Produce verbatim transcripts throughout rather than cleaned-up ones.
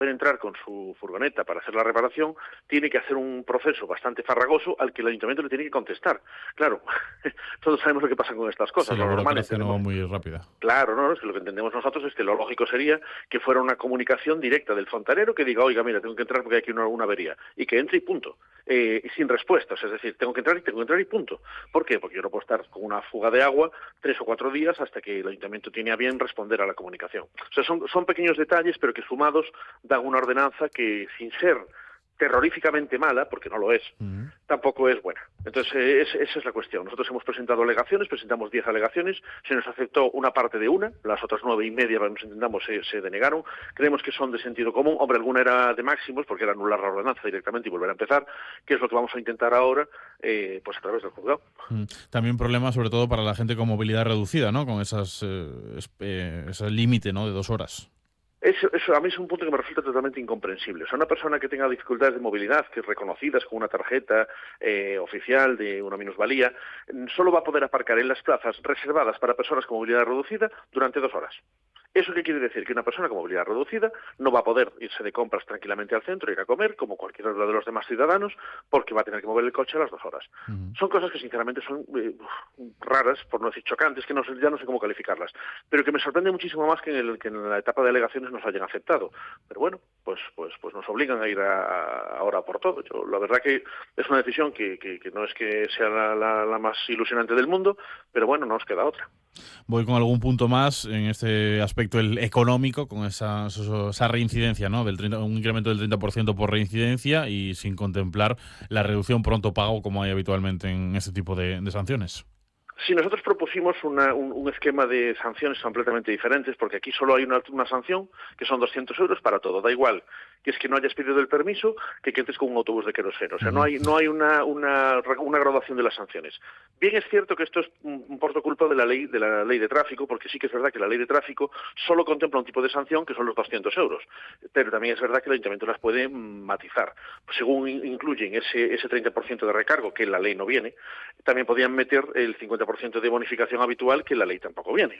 entrar con su furgoneta para hacer la reparación, tiene que hacer un proceso bastante farragoso al que el ayuntamiento le tiene que contestar. Claro, todos sabemos lo que pasa con estas Sí, cosas. la Lo normal burocracia no va entendemos, muy rápida. claro, no, es que lo que entendemos nosotros es que lo lógico sería que fuera una comunicación directa del fontanero que diga, oiga, mira, tengo que entrar porque hay aquí una, una avería, y que entre y punto, eh, sin respuestas, es decir, tengo que entrar y tengo que entrar y punto. ¿Por qué? Porque yo no puedo estar con una fuga de agua tres o cuatro días hasta que el ayuntamiento tiene a bien responder a la comunicación. O sea, son, son pequeños detalles, pero que sumados dan una ordenanza que, sin ser terroríficamente mala, porque no lo es, Uh-huh. tampoco es buena. Entonces, eh, es, esa es la cuestión. Nosotros hemos presentado alegaciones, presentamos diez alegaciones, se nos aceptó una parte de una, las otras nueve y media, para que nos entendamos, se, se denegaron. Creemos que son de sentido común. Hombre, alguna era de máximos, porque era anular la ordenanza directamente y volver a empezar, que es lo que vamos a intentar ahora, eh, pues a través del juzgado. Uh-huh. También problemas, sobre todo, para la gente con movilidad reducida, ¿no? Con esas, eh, eh, ese límite, ¿no?, de dos horas. Eso, eso a mí es un punto que me resulta totalmente incomprensible. O sea, una persona que tenga dificultades de movilidad, que es reconocidas con una tarjeta eh, oficial de una minusvalía, solo va a poder aparcar en las plazas reservadas para personas con movilidad reducida durante dos horas. ¿Eso qué quiere decir? Que una persona con movilidad reducida no va a poder irse de compras tranquilamente al centro, ir a comer, como cualquiera de los demás ciudadanos, porque va a tener que mover el coche a las dos horas. Uh-huh. Son cosas que sinceramente son eh, raras, por no decir chocantes, que no sé, ya no sé cómo calificarlas, pero que me sorprende muchísimo más que en, el, que en la etapa de alegaciones nos hayan aceptado. Pero bueno, pues pues pues nos obligan a ir a, a, ahora por todo. Yo, la verdad que es una decisión que, que, que no es que sea la, la, la más ilusionante del mundo, pero bueno, no nos queda otra. Voy con algún punto más en este aspecto, el económico, con esa, esa reincidencia, ¿no? Del treinta, un incremento del treinta por ciento por reincidencia y sin contemplar la reducción pronto pago como hay habitualmente en este tipo de, de sanciones. Sí, nosotros propusimos una, un, un esquema de sanciones completamente diferentes, porque aquí solo hay una, una sanción, que son doscientos euros para todo. Da igual que es que no hayas pedido el permiso, que que entres con un autobús de queroseno. O sea, Uh-huh. no hay no hay una, una, una graduación de las sanciones. Bien es cierto que esto es un, por culpa de la ley de la ley de tráfico, porque sí que es verdad que la ley de tráfico solo contempla un tipo de sanción, que son los doscientos euros. Pero también es verdad que el ayuntamiento las puede matizar. Pues según incluyen ese, ese treinta por ciento de recargo, que en la ley no viene, también podían meter el cincuenta por ciento de bonificación habitual, que en la ley tampoco viene.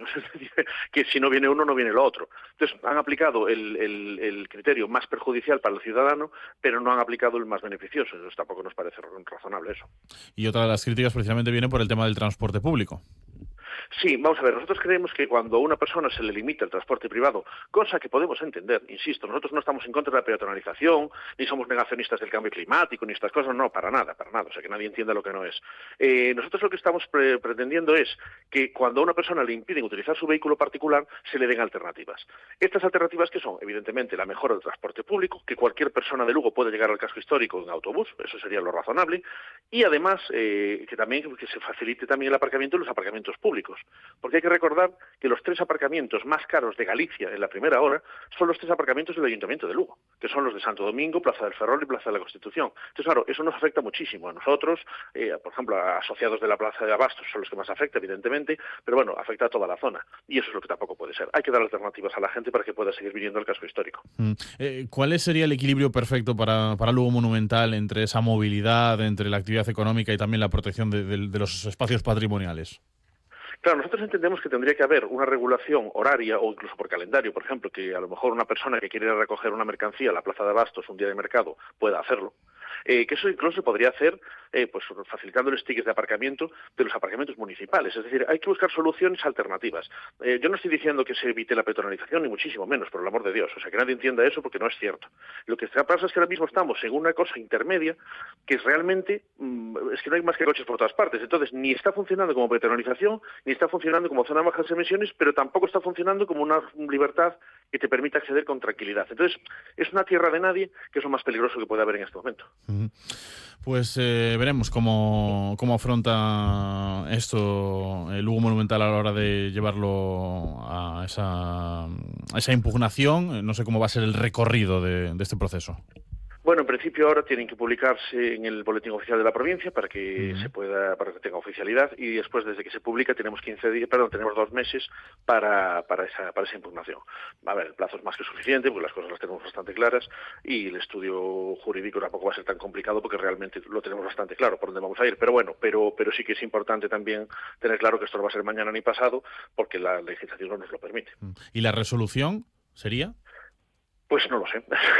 Que si no viene uno, no viene lo otro. Entonces, han aplicado el, el, el criterio más perjudicial para el ciudadano, pero no han aplicado el más beneficioso. Entonces, tampoco nos parece razonable eso. Y otra de las críticas precisamente viene por el tema del transporte público. Sí, vamos a ver, nosotros creemos que cuando a una persona se le limita el transporte privado, cosa que podemos entender, insisto, nosotros no estamos en contra de la peatonalización, ni somos negacionistas del cambio climático, ni estas cosas, no, para nada, para nada, o sea, que nadie entienda lo que no es. Eh, nosotros lo que estamos pre pretendiendo es que cuando a una persona le impiden utilizar su vehículo particular, se le den alternativas. Estas alternativas, que son? Evidentemente, la mejora del transporte público, que cualquier persona de Lugo puede llegar al casco histórico en autobús, eso sería lo razonable, y además, eh, que también que se facilite también el aparcamiento en los aparcamientos públicos. Porque hay que recordar que los tres aparcamientos más caros de Galicia en la primera hora son los tres aparcamientos del Ayuntamiento de Lugo, que son los de Santo Domingo, Plaza del Ferrol y Plaza de la Constitución. Entonces, claro, eso nos afecta muchísimo a nosotros, eh, por ejemplo, a asociados de la Plaza de Abastos son los que más afecta, evidentemente, pero bueno, afecta a toda la zona. Y eso es lo que tampoco puede ser. Hay que dar alternativas a la gente para que pueda seguir viniendo al casco histórico. Mm. Eh, ¿Cuál sería el equilibrio perfecto para, para Lugo Monumental entre esa movilidad, entre la actividad económica y también la protección de, de, de los espacios patrimoniales? Claro, nosotros entendemos que tendría que haber una regulación horaria o incluso por calendario, por ejemplo, que a lo mejor una persona que quiere ir a recoger una mercancía a la Plaza de Abastos un día de mercado pueda hacerlo. Eh, que eso incluso se podría hacer eh, pues facilitando los tickets de aparcamiento de los aparcamientos municipales. Es decir, hay que buscar soluciones alternativas. Eh, yo no estoy diciendo que se evite la peatonalización, ni muchísimo menos, por el amor de Dios. O sea, que nadie entienda eso porque no es cierto. Lo que pasa es que ahora mismo estamos en una cosa intermedia que es realmente, mmm, es que no hay más que coches por todas partes. Entonces, ni está funcionando como peatonalización, ni está funcionando como zona de bajas emisiones, pero tampoco está funcionando como una libertad que te permita acceder con tranquilidad. Entonces, es una tierra de nadie, que es lo más peligroso que puede haber en este momento. Pues eh, veremos cómo, cómo afronta esto el Lugo Monumental a la hora de llevarlo a esa, a esa impugnación. No sé cómo va a ser el recorrido de, de este proceso. Bueno, en principio ahora tienen que publicarse en el Boletín Oficial de la Provincia para que Uh-huh. se pueda, para que tenga oficialidad, y después, desde que se publica, tenemos quince días, perdón, tenemos dos meses para, para esa, para esa impugnación. A ver, el plazo es más que suficiente, porque las cosas las tenemos bastante claras, y el estudio jurídico tampoco va a ser tan complicado, porque realmente lo tenemos bastante claro por dónde vamos a ir. Pero bueno, pero, pero sí que es importante también tener claro que esto no va a ser mañana ni pasado, porque la legislación no nos lo permite. ¿Y la resolución sería? Pues no lo sé.